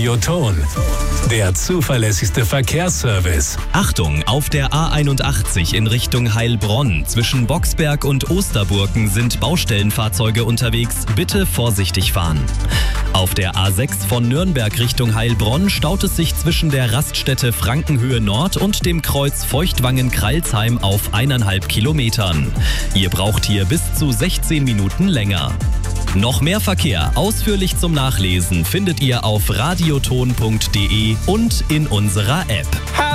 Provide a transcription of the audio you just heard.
Radioton, der zuverlässigste Verkehrsservice. Achtung, auf der A81 in Richtung Heilbronn zwischen Boxberg und Osterburken sind Baustellenfahrzeuge unterwegs. Bitte vorsichtig fahren. Auf der A6 von Nürnberg Richtung Heilbronn staut es sich zwischen der Raststätte Frankenhöhe Nord und dem Kreuz Feuchtwangen-Kralsheim auf 1,5 Kilometern. Ihr braucht hier bis zu 16 Minuten länger. Noch mehr Verkehr ausführlich zum Nachlesen findet ihr auf radioton.de und in unserer App.